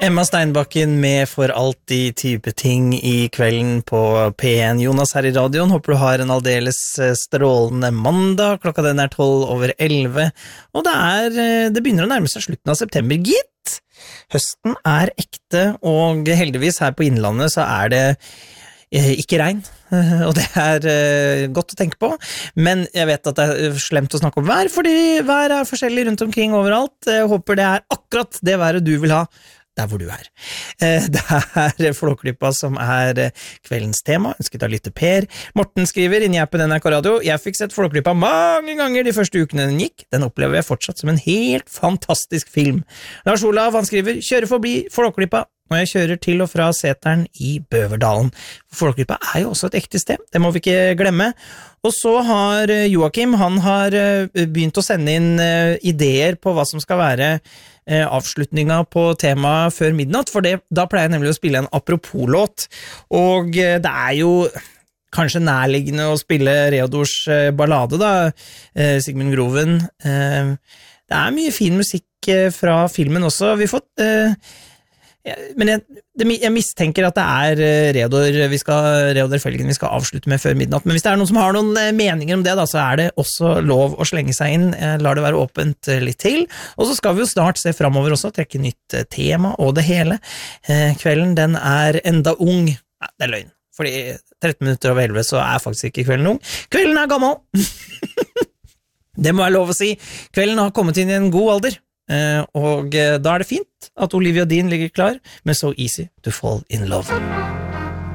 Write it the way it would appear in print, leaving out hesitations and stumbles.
Emma Steinbakken med For alltid type ting I kvelden på P1. Jonas her I radioen, håper du har en aldeles strålende mandag. Klokka den 11:12, og det begynner å nærme seg slutten av september, gitt. Høsten ekte, og heldigvis her på Innlandet så det ikke regn, og det godt å tenke på, men jeg vet at det slemt å snakke om vær, fordi vær forskjellig rundt omkring overalt. Jeg håper det akkurat det været du vil ha der hvor du Det Flåklypa som kveldens tema, ønsket av lytte Per. Morten skriver inn I appen NRK Radio: Jeg fikk sett Flåklypa mange ganger de første ukene den gikk. Den opplever jeg fortsatt som en helt fantastisk film. Lars Olav, han skriver: Kjøre forbi Flåklypa når jeg kjører til og fra Seteren I Bøverdalen. Flåklypa jo også et ekte sted, det må vi ikke glemme. Og så har Joakim, han har begynt å sende inn ideer på hva som skal være avslutninga på temaet før midnatt, for da pleier jeg nemlig å spille en apropos-låt, og det jo kanskje nærliggende å spille Reodors ballade da, Sigmund Groven. Det mye fin musikk fra filmen også. Vi har fått men jeg mistenker at det Reodor Felgen vi skal avslutte med før midnatt, men hvis det noen som har noen meninger om det da, så det også lov å slenge seg inn. Jeg lar det være åpent litt til, og så skal vi jo snart se fremover også, trekke nytt tema og det hele. Kvelden den enda ung. Nei, det løgn, fordi 13 minutter over 11 så faktisk ikke kvelden ung. Kvelden gammel! Det må lov å si. Kvelden har kommet inn I en god alder, og da det fint at Olivia Dean ligger klar med So Easy to Fall in Love.